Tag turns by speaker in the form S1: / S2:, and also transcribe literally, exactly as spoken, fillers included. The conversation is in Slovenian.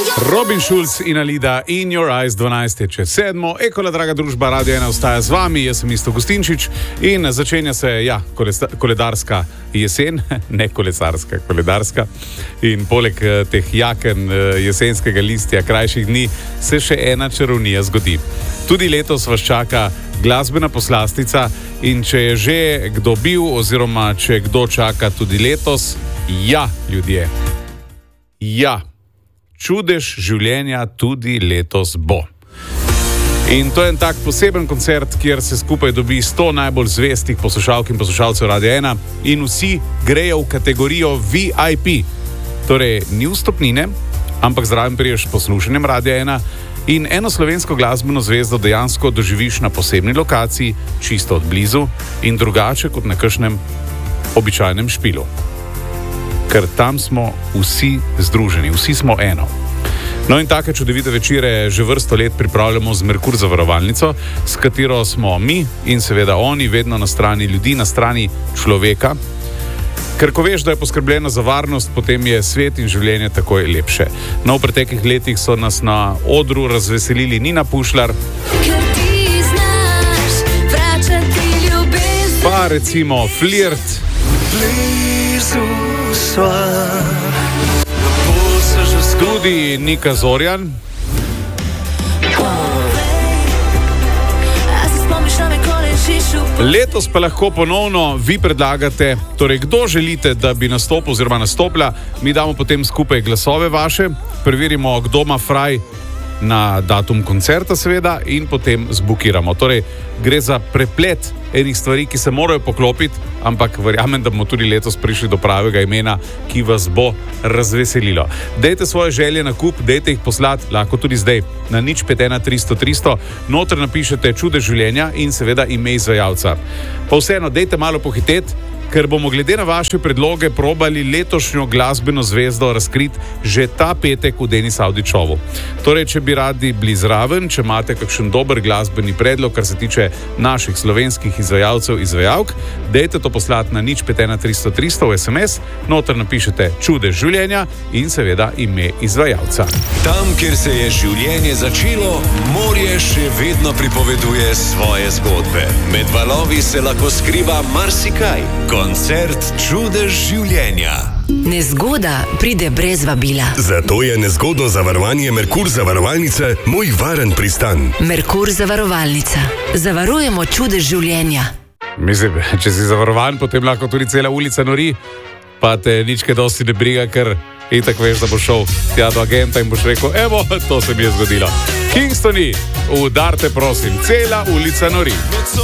S1: Robin Schulz in Alida, In Your Eyes, dvanajst je čez sedmo. Ekola, draga družba, Radio ena ostaja z vami, jaz sem Isto Gustinčič in začenja se, ja, koledarska jesen, ne kolesarska, koledarska. In poleg teh jaken jesenskega listja krajših dni se še ena čarovnija zgodi. Tudi letos vas čaka glasbena poslastica in če je že kdo bil oziroma če kdo čaka tudi letos, ja, ljudje, ja. Čudež življenja tudi letos bo. In to je en tak poseben koncert, kjer se skupaj dobi sto najbolj zvestih poslušalk in poslušalcev Radia ena in vsi grejo v kategorijo V I P. Torej, ni vstopnine, ampak zraven priješ poslušanjem Radia ena in eno slovensko glasbeno zvezdo dejansko doživiš na posebni lokaciji, čisto od blizu in drugače kot na kakšnem običajnem špilu. Ker tam smo vsi združeni, vsi smo eno. No in take čudovite večere že vrsto let pripravljamo z Merkur zavarovalnico, s katero smo mi in seveda oni vedno na strani ljudi, na strani človeka. Ker ko veš, da je poskrbljeno za varnost, potem je svet in življenje takoj lepše. No, v preteklih letih so nas na odru razveselili Nina Pušlar, pa recimo Flirt, tudi Nika Zorjan, letos pa lahko ponovno vi predlagate, torej kdo želite, da bi nastopil oziroma nastopila, mi damo potem skupaj glasove vaše, preverimo, kdo ima fraj na datum koncerta seveda in potem zbukiramo. Torej, gre za preplet enih stvari, ki se morajo poklopiti, ampak verjamem, da bomo tudi letos prišli do pravega imena, ki vas bo razveselilo. Dajte svoje želje na kup, dajte jih poslati, lahko tudi zdaj, na nič pet ena tristo tristo, noter napišete Čudež življenja in seveda ime izvajalca. Pa vseeno, dajte malo pohiteti, ker bomo glede na vaše predloge probali letošnjo glasbeno zvezdo razkriti že ta petek v Denis Avdićovu. Torej, če bi radi bili zraven, če imate kakšen dober glasbeni predlog, kar se tiče naših slovenskih izvajalcev, izvajalk, dajte to poslati na nič pet ena tristo tristo v es em es, noter napišete Čudež življenja in seveda ime izvajalca.
S2: Tam, kjer se je življenje začelo, morje še vedno pripoveduje svoje zgodbe. Med valovi se lahko skriva marsikaj. Koncert Čudež življenja.
S3: Nezgoda pride brez vabila.
S4: Zato je nezgodno zavarovanje Merkur zavarovalnice moj varen pristan.
S3: Merkur zavarovalnica. Zavarujemo čudež življenja.
S1: Mislim, če si zavarovan, potem lahko tudi cela ulica nori, pa te nič kaj dosti ne briga, ker itak veš, da boš šel tja do agenta in boš rekel, evo, to se mi je zgodilo. Kingstoni, udarte prosim, cela ulica nori.